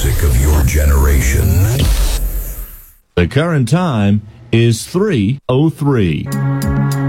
music of your generation. The current time is 3:03.